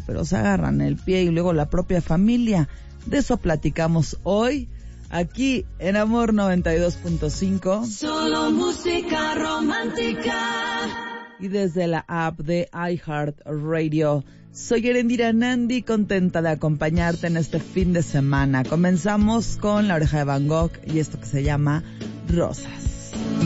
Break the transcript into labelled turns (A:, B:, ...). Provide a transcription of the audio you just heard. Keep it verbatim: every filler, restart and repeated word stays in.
A: pero se agarran el pie y luego la propia familia. De eso platicamos hoy, aquí en Amor noventa y dos punto cinco.
B: Solo música romántica.
A: Y desde la app de iHeartRadio. Soy Erendira Nandi, contenta de acompañarte en este fin de semana. Comenzamos con La Oreja de Van Gogh y esto que se llama Rosas.